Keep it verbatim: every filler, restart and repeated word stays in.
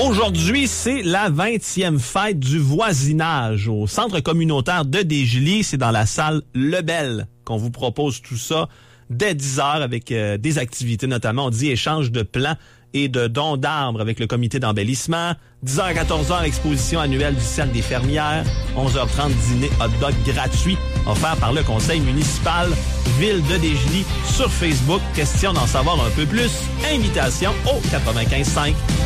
Aujourd'hui, c'est la vingtième fête du voisinage au centre communautaire de Desjolies. C'est dans la salle Lebel qu'on vous propose tout ça dès dix heures avec euh, des activités, notamment, on dit échange de plans et de dons d'arbres avec le comité d'embellissement. dix heures à quatorze heures, exposition annuelle du Cercle des fermières. onze heures trente, dîner hot dog gratuit offert par le conseil municipal Ville de Desjolies sur Facebook. Question d'en savoir un peu plus. Invitation au quatre-vingt-quinze cinq